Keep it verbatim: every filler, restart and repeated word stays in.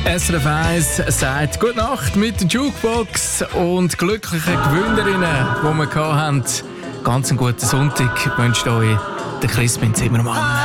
S R F eins sagt Gute Nacht mit der Jukebox und glücklichen Gewinnerinnen, die wir hatten. Ganz einen guten Sonntag wünscht euch der Crispin Zimmermann.